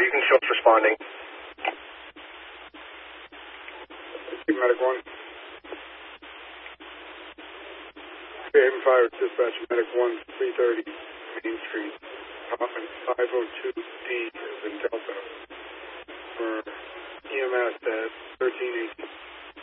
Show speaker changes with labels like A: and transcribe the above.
A: you can show us responding.
B: Medic 1. Aim fire dispatch, Medic 1, 330 Main Street, 502D.